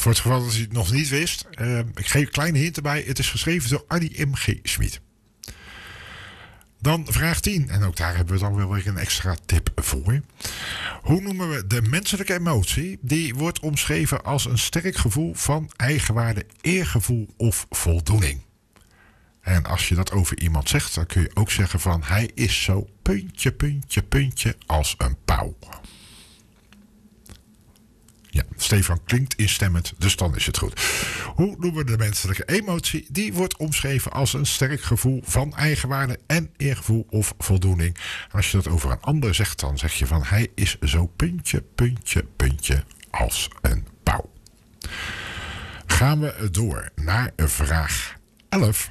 Voor het geval dat u het nog niet wist. Ik geef een kleine hint erbij. Het is geschreven door Annie M.G. Schmid. Dan vraag 10. En ook daar hebben we dan wel weer een extra tip voor. Hoe noemen we de menselijke emotie? Die wordt omschreven als een sterk gevoel van eigenwaarde, eergevoel of voldoening. En als je dat over iemand zegt, dan kun je ook zeggen van hij is zo puntje, puntje, puntje als een pauw. Ja, Stefan klinkt instemmend, dus dan is het goed. Hoe noemen we de menselijke emotie? Die wordt omschreven als een sterk gevoel van eigenwaarde en eergevoel of voldoening. En als je dat over een ander zegt, dan zeg je van hij is zo puntje, puntje, puntje als een pauw. Gaan we door naar vraag 11.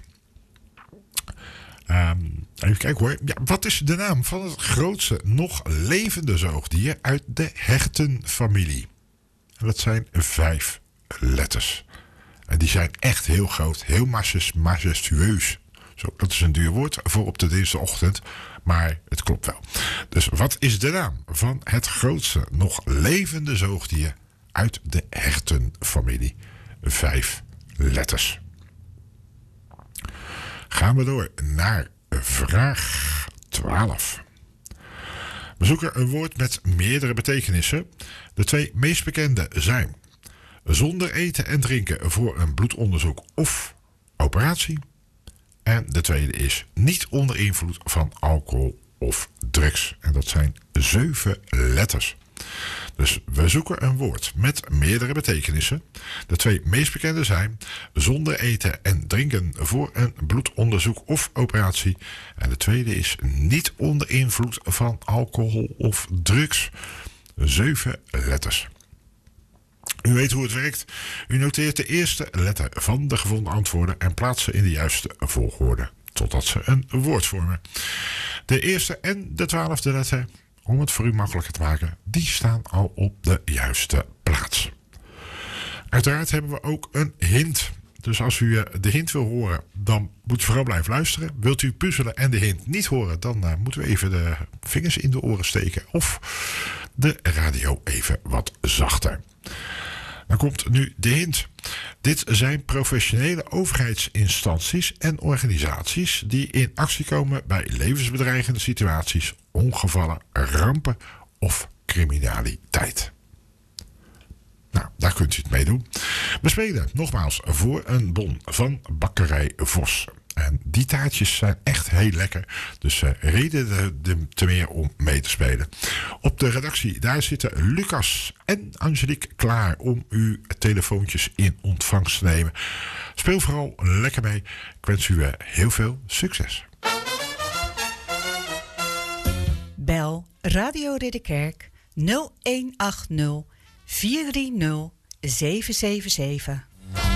Even kijken hoor. Ja, wat is de naam van het grootste nog levende zoogdier uit de hertenfamilie? En dat zijn 5 letters. En die zijn echt heel groot, heel majestueus. Zo, dat is een duur woord voor op de dinsdagochtend, maar het klopt wel. Dus wat is de naam van het grootste nog levende zoogdier uit de hertenfamilie? 5 letters. Gaan we door naar vraag 12. We zoeken een woord met meerdere betekenissen. De 2 meest bekende zijn zonder eten en drinken voor een bloedonderzoek of operatie. En de tweede is niet onder invloed van alcohol of drugs. En dat zijn 7 letters. Dus we zoeken een woord met meerdere betekenissen. De 2 meest bekende zijn zonder eten en drinken voor een bloedonderzoek of operatie. En de tweede is niet onder invloed van alcohol of drugs. 7 letters. U weet hoe het werkt. U noteert de eerste letter van de gevonden antwoorden en plaatst ze in de juiste volgorde, totdat ze een woord vormen. De eerste en de 12e letter, om het voor u makkelijker te maken, die staan al op de juiste plaats. Uiteraard hebben we ook een hint. Dus als u de hint wil horen, dan moet u vooral blijven luisteren. Wilt u puzzelen en de hint niet horen, dan moeten we even de vingers in de oren steken of de radio even wat zachter. Dan komt nu de hint. Dit zijn professionele overheidsinstanties en organisaties die in actie komen bij levensbedreigende situaties, ongevallen, rampen of criminaliteit. Nou, daar kunt u het mee doen. We spelen nogmaals voor een bon van Bakkerij Vos. En die taartjes zijn echt heel lekker. Dus reden te meer om mee te spelen. Op de redactie, daar zitten Lucas en Angelique klaar om uw telefoontjes in ontvangst te nemen. Speel vooral lekker mee. Ik wens u heel veel succes. Bel Radio Ridderkerk 0180 430 777.